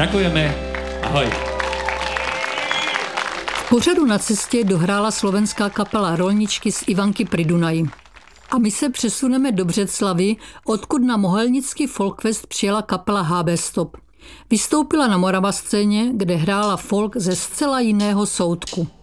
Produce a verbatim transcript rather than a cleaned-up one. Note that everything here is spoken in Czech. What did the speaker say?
Ďakujeme. Ahoj. V pořadu Na cestě dohrála slovenská kapela Rolničky z Ivanky pri Dunaji. A my se přesuneme do Břeclavi, odkud na Mohelnický Folkfest přijela kapela há bé Stop. Vystoupila na Moravascéně, kde hrála folk ze zcela jiného soudku.